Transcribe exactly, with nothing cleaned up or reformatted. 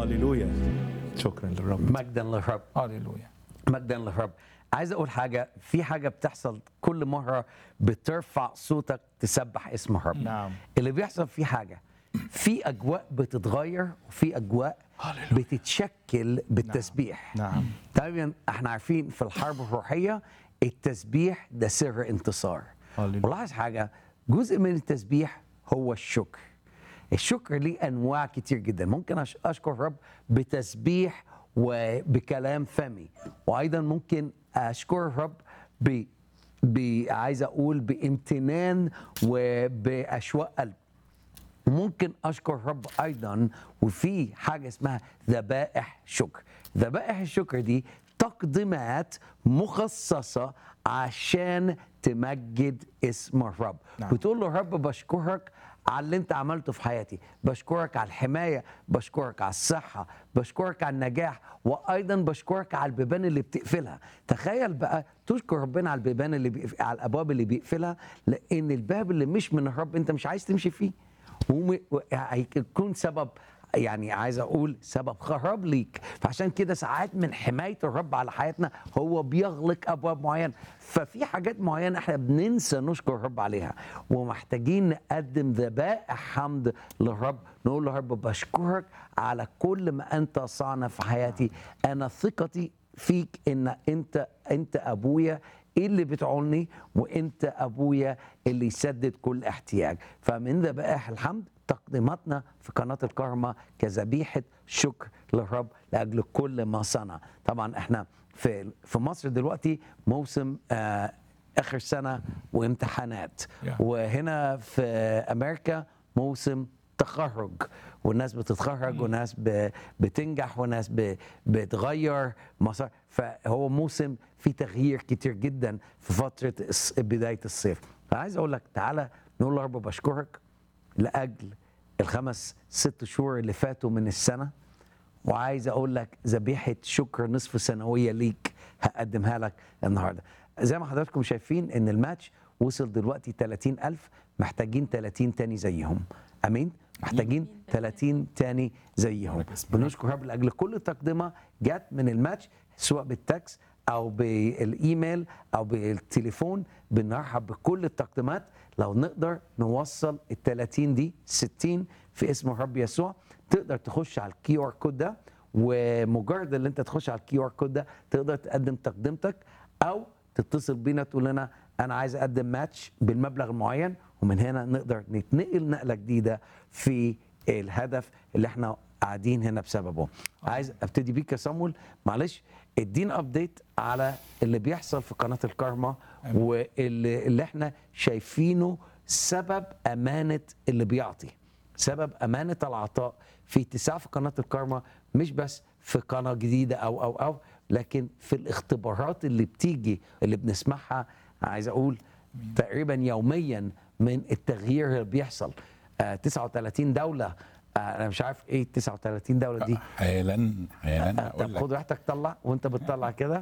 هللويا. شكرا للرب. مجدا للرب. هللويا. مجدا للرب. عايز اقول حاجه، في حاجه بتحصل كل مره بترفع صوتك تسبح اسم الرب. نعم. اللي بيحصل فيه حاجه، في اجواء بتتغير وفي اجواء هللويا. بتتشكل بالتسبيح. نعم. دايما احنا عارفين في الحرب الروحيه التسبيح ده سر انتصار. هللويا. ولاحظ حاجه، جزء من التسبيح هو الشكر. الشكر ليه انواع كتير جدا، ممكن أش- اشكر الرب بتسبيح وبكلام فمي، وايضا ممكن اشكر الرب ب ب- عايز اقول بامتنان وباشواق قلب. ممكن اشكر الرب ايضا وفي حاجه اسمها ذبائح شكر. ذبائح الشكر دي تقديمات مخصصه عشان تمجد اسم الرب. نعم. بتقول له الرب بشكرك على اللي انت عملته في حياتي، بشكرك على الحمايه، بشكرك على الصحه، بشكرك على النجاح، وايضا بشكرك على البيبان اللي بتقفلها. تخيل بقى تشكر ربنا على البيبان اللي بيقف... على الابواب اللي بيقفلها، لان الباب اللي مش من الرب انت مش عايز تمشي فيه، وم- هيكون سبب، يعني عايز اقول سبب خراب ليك. فعشان كده ساعات من حمايه الرب على حياتنا هو بيغلق ابواب معينه. ففي حاجات معينه احنا بننسى نشكر الرب عليها، ومحتاجين نقدم ذبائح حمد للرب، نقول له يا رب بشكرك على كل ما انت صانع في حياتي. انا ثقتي فيك ان انت انت ابويا اللي بتعولني، وانت ابويا اللي يسدد كل احتياج. فمن ذبائح الحمد تقديماتنا في قناه الكرمه كذبيحه شكر للرب لاجل كل ما صنع. طبعا احنا في في مصر دلوقتي موسم آه اخر سنه وامتحانات، Yeah. وهنا في امريكا موسم تخرج، والناس بتتخرج وناس ب- بتنجح وناس ب- بتغير مسار. فهو موسم فيه تغيير كتير جدا في فترة الص- بداية الصيف. فعايز اقول لك تعالى نقول له يا رب بشكرك لاجل الخمس ست شهور اللي فاتوا من السنة، وعايز اقول لك ذبيحه شكر نصف سنويه ليك هقدمها لك النهارده. زي ما حضراتكم شايفين ان الماتش وصل دلوقتي ثلاثين ألف، محتاجين ثلاثين تاني زيهم. امين. محتاجين ثلاثين تاني زيهم. بنشكر رب لاجل كل تقدمه جت من الماتش، سواء بالتكست او بالايميل او بالتليفون. بنرحب بكل التقديمات. لو نقدر نوصل ال ثلاثين دي ستين في اسم الرب يسوع. تقدر تخش على الكيو ار كود ده، ومجرد اللي انت تخش على الكيو ار كود ده تقدر تقدم تقدمتك، او تتصل بينا تقول لنا انا عايز اقدم ماتش بالمبلغ المعين، ومن هنا نقدر نتنقل نقله جديده في الهدف اللي احنا قاعدين هنا بسببه. عايز ابتدي بيك يا صامويل، معلش ادينا ابديت على اللي بيحصل في قناه الكارما، واللي اللي احنا شايفينه سبب امانه اللي بيعطي، سبب امانه العطاء في اتساع في قناه الكارما، مش بس في قناه جديده او او او لكن في الاختبارات اللي بتيجي اللي بنسمعها. عايز اقول تقريبا يوميا من التغيير اللي بيحصل. آه تسعة وثلاثين دوله، آه انا مش عارف ايه تسعة وثلاثين دوله دي. حالا حالا آه اقول طب لك. خد راحتك طلع، وانت بتطلع كده